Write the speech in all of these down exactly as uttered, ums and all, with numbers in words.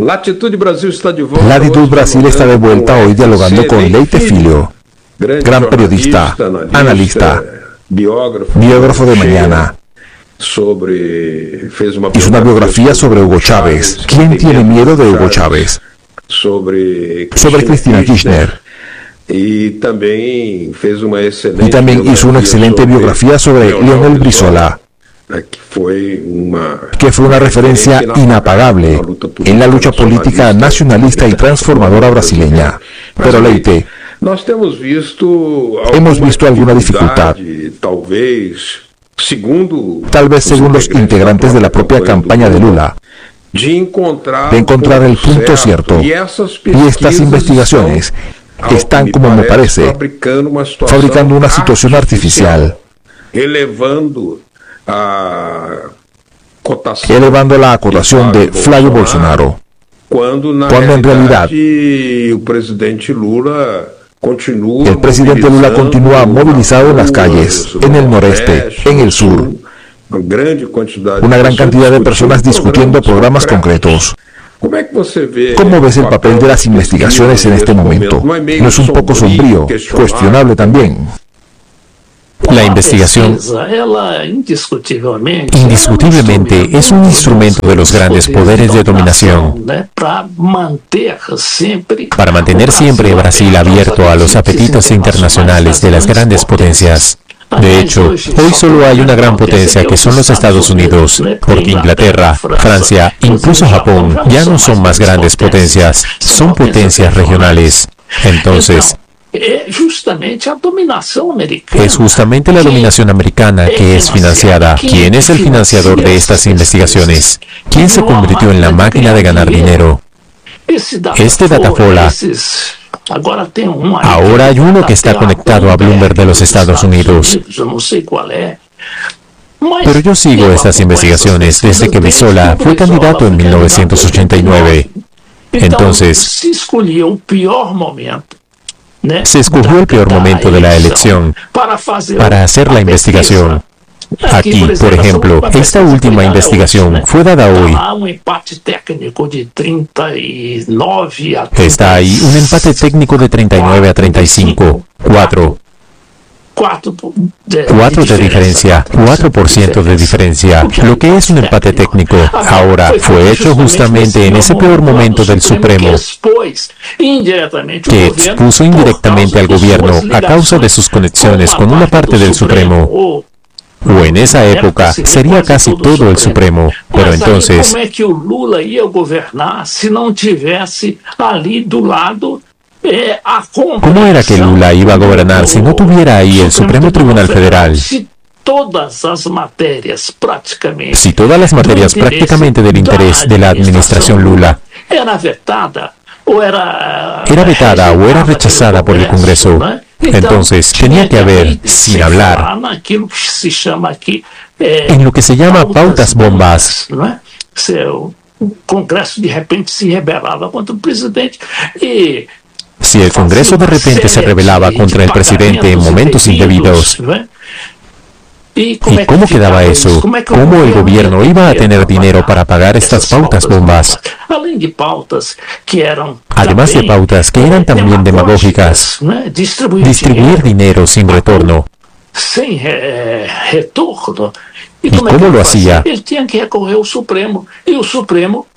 Latitud Brasil está de volta. Latitud Brasil está de vuelta hoy dialogando con Leite Filho, gran periodista, analista, biógrafo de mañana. Hizo una biografía sobre Hugo Chávez. ¿Quién tiene miedo de Hugo Chávez? Sobre Cristina Kirchner. Y también hizo una excelente biografía sobre Leonel Brizola, que fue una referencia inapagable en la lucha política nacionalista y transformadora brasileña. Pero Leite, hemos visto alguna dificultad, tal vez según los integrantes de la propia campaña de Lula, de encontrar el punto cierto, y estas investigaciones están, como me parece, fabricando una situación artificial, elevando la acotación de Flavio Bolsonaro, cuando en realidad el presidente Lula continúa movilizado en las calles, en el noreste, en el sur, una gran cantidad de personas discutiendo programas concretos. ¿Cómo ves el papel de las investigaciones en este momento? ¿No es un poco sombrío, cuestionable también? La investigación indiscutiblemente es un instrumento de los grandes poderes de dominación para mantener siempre Brasil abierto a los apetitos internacionales de las grandes potencias. De hecho, hoy solo hay una gran potencia, que son los Estados Unidos, porque Inglaterra, Francia, incluso Japón ya no son más grandes potencias, son potencias regionales. Entonces, es justamente la dominación americana que es financiada. ¿Quién es el financiador de estas investigaciones? ¿Quién se convirtió en la máquina de ganar dinero? Este Datafolha. Ahora hay uno que está conectado a Bloomberg de los Estados Unidos. Pero yo sigo estas investigaciones desde que Brizola fue candidato en mil novecientos ochenta y nueve. Entonces, se escogió el peor momento de la elección para hacer la investigación. Aquí, por ejemplo, esta última investigación fue dada hoy. Está ahí un empate técnico de treinta y nueve a treinta y cinco. cuatro. cuatro de diferencia, cuatro por ciento de diferencia, lo que es un empate técnico. Ahora, fue hecho justamente en ese peor momento del Supremo, que expuso indirectamente al gobierno a causa de sus conexiones con una parte del Supremo. O en esa época sería casi todo el Supremo, pero entonces, ¿cómo era que Lula iba a gobernar si no tuviera ahí el Supremo Tribunal Federal? Si todas las materias prácticamente del interés de la administración Lula era vetada o era rechazada por el Congreso, entonces tenía que haber, sin hablar, en lo que se llama pautas bombas. Si el Congreso de repente se rebelaba contra el presidente en momentos indebidos, ¿y cómo quedaba eso? ¿Cómo el gobierno iba a tener dinero para pagar estas pautas bombas? Además de pautas que eran también demagógicas, distribuir dinero sin retorno. ¿Y cómo lo hacía? Él tenía que recurrir al Supremo, y el Supremo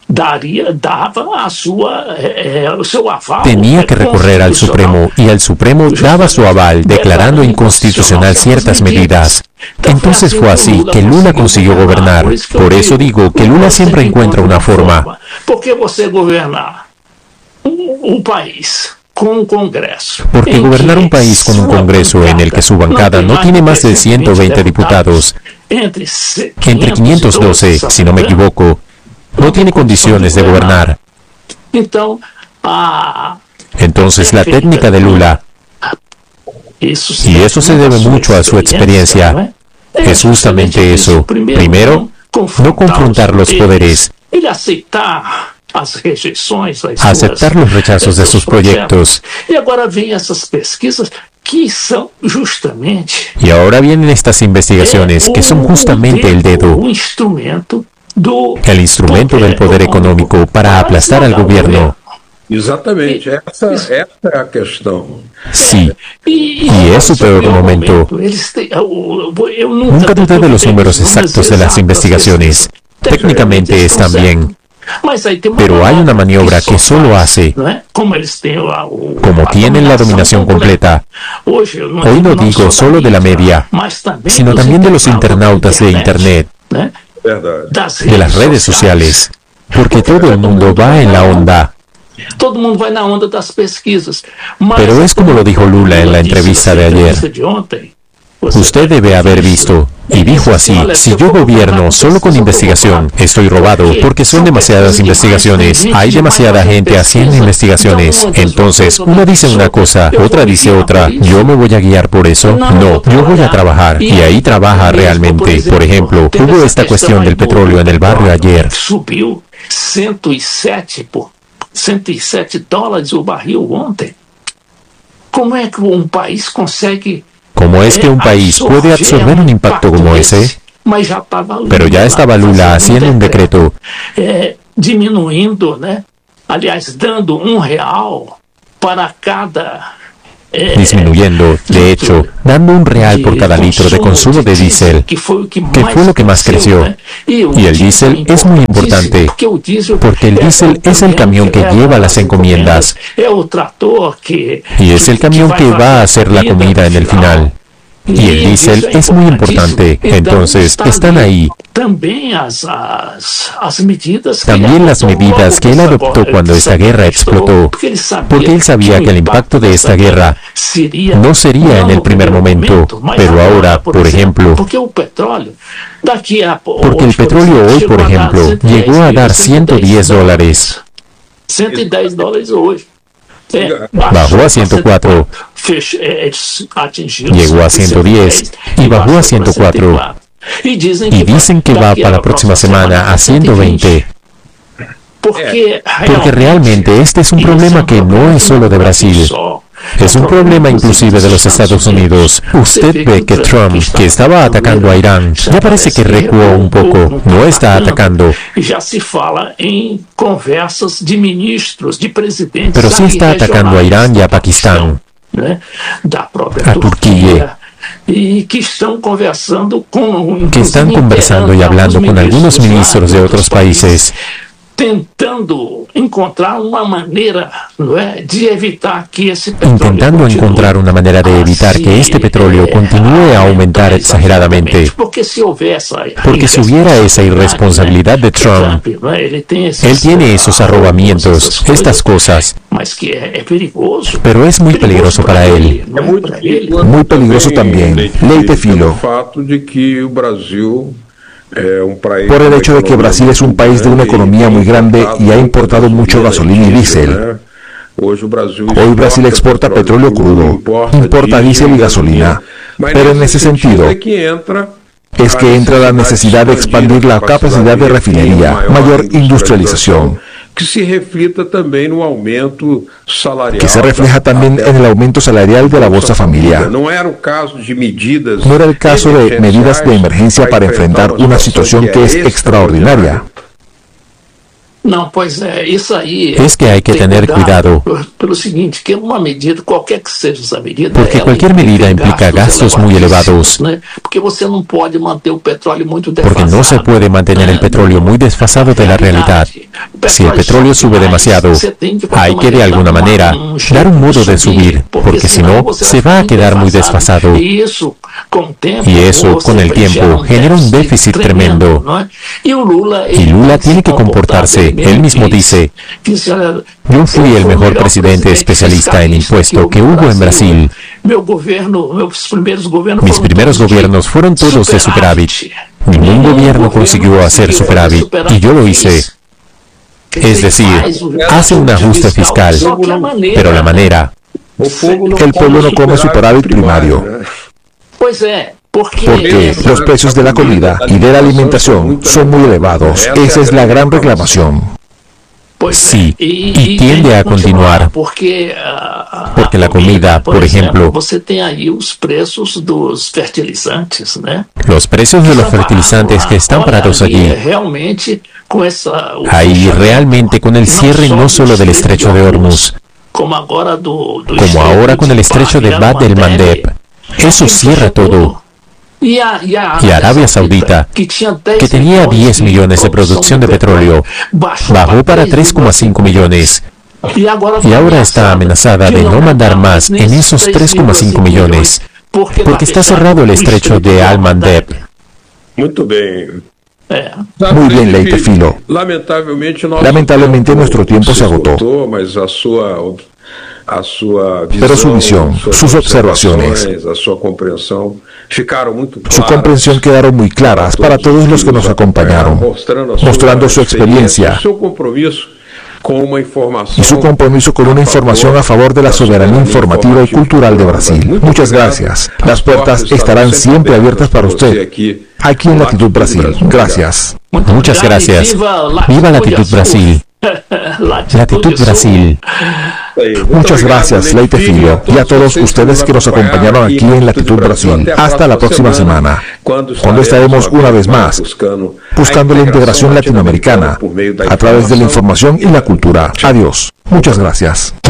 tenía que recorrer al Supremo, y el Supremo daba su aval, declarando inconstitucional ciertas medidas. Entonces fue así que Lula consiguió gobernar. Por eso digo que Lula siempre encuentra una forma. Porque gobernar un país con un Congreso. Porque gobernar un país con un Congreso en el que su bancada no tiene más de ciento veinte diputados, entre quinientos doce, si no me equivoco, no tiene condiciones de gobernar. Entonces la técnica de Lula, y eso se debe mucho a su experiencia, es justamente eso. Primero, no confrontar los poderes, aceptar los rechazos de sus proyectos. Y ahora vienen estas investigaciones que son justamente el dedo el instrumento del poder económico para aplastar al gobierno. Exatamente, essa, essa é a questão. Sí, y es su peor momento. Nunca dudé de los números exactos de las investigaciones. Técnicamente están bien. Pero hay una maniobra que solo hace, como tienen la dominación completa. Hoy no digo solo de la media, sino también de los internautas de Internet, de las redes sociales, porque todo el mundo va en la onda. Todo mundo vai na onda das pesquisas. Pero es como lo dijo Lula en la entrevista de ayer. Usted debe haber visto, y dijo así, si yo gobierno solo con investigación, estoy robado porque son demasiadas investigaciones, hay demasiada gente haciendo investigaciones. Entonces, una dice una cosa, otra dice otra, ¿yo me voy a guiar por eso? No, yo voy a trabajar, y ahí trabaja realmente. Por ejemplo, hubo esta cuestión del petróleo en el barrio ayer. Subiu ciento siete por ciento siete dólares o barril ontem. Como é que um país consegue... ¿Cómo es que un país puede absorber un impacto como ese? Pero ya estaba Lula haciendo un decreto. Eh, diminuindo, né? Aliás, dando un real para cada... Eh, disminuyendo, de hecho, dando un real por cada litro de consumo de diésel, que fue lo que más creció. Y el diésel es muy importante, porque el diésel es el camión que lleva las encomiendas, y es el camión que va a hacer la comida en el final. Y el diésel es muy importante, entonces están ahí. También las medidas que él adoptó cuando esta guerra explotó, porque él sabía que el impacto de esta guerra no sería en el primer momento, pero ahora, por ejemplo, porque el petróleo hoy, por ejemplo, llegó a dar ciento diez dólares. Bajó a ciento cuatro, llegó a ciento diez y bajó a ciento cuatro. Y dicen que va para la próxima semana a ciento veinte. Porque realmente este es un problema que no es solo de Brasil. Es un problema inclusive de los Estados Unidos. Usted ve que Trump, que estaba atacando a Irán, ya parece que recuó un poco. No está atacando. Pero sí está atacando a Irán y a Pakistán, a Turquía, que están conversando y hablando con algunos ministros de otros países, tentando encontrar una manera, ¿no es?, de evitar que ese petróleo intentando encontrar una manera de evitar que este petróleo continúe a aumentar exageradamente. Porque si hubiera esa irresponsabilidad de Trump, él tiene esos arrobamientos, estas cosas, pero es muy peligroso para él. Muy peligroso también. Leite Filo. Por el hecho de que Brasil es un país de una economía muy grande y ha importado mucho gasolina y diésel. Hoy Brasil exporta petróleo crudo, importa diésel y gasolina, pero en ese sentido es que entra la necesidad de expandir la capacidad de refinería, mayor industrialización, que se reflita también no aumento salarial. Que se refleja también en el aumento salarial de la Bolsa Familia. No era el caso de medidas, no era el caso de medidas de emergencia para enfrentar una situación que es extraordinaria. No, pues eh, eso ahí es que hay que tener cuidado, pelo seguinte, que uma medida, qualquer que seja essa medida, porque cualquier medida implica gastos muy elevados, né? Porque você não pode manter o petróleo muito desfasado. Porque no se puede mantener el petróleo muy desfasado de la realidad. Si el petróleo sube demasiado, hay que de alguna manera dar un modo de subir, porque si no, se va a quedar muy desfasado. Y eso, con el tiempo, genera un déficit tremendo. Y Lula tiene que comportarse. Él mismo dice, yo fui el mejor presidente especialista en impuesto que hubo en Brasil. Mis primeros gobiernos fueron todos de superávit. Ningún gobierno consiguió hacer superávit, y yo lo hice. Es decir, hace un ajuste fiscal, pero la manera... Que el pueblo no come superávit primario. Porque los precios de la comida y de la alimentación son muy elevados. Esa es la gran reclamación. Sí, y tiende a continuar. Porque la comida, por ejemplo, los precios de los fertilizantes que están parados allí. Ahí realmente con el cierre no solo del estrecho de Hormuz, como ahora con el estrecho de Bab el-Mandeb, eso cierra todo. Y Arabia Saudita, que tenía diez millones de producción de petróleo, bajó para tres coma cinco millones. Y ahora está amenazada de no mandar más en esos tres coma cinco millones, porque está cerrado el estrecho de Al-Mandeb. Muy bien, Leitefilo. Lamentablemente nuestro tiempo se agotó. Pero su visión, sus observaciones, su comprensión quedaron muy claras para todos los que nos acompañaron, mostrando su experiencia y su compromiso con una información a favor de la soberanía informativa y cultural de Brasil. Muchas gracias. Las puertas estarán siempre abiertas para usted, aquí en Latitud Brasil. Gracias. Muchas gracias. Viva Latitud Brasil. Latitud Brasil. Muchas gracias, Leitefilo, y a todos ustedes que nos acompañaron aquí en Latitud Brasil. Hasta la próxima semana, cuando estaremos una vez más buscando la integración latinoamericana a través de la información y la cultura. Adiós. Muchas gracias.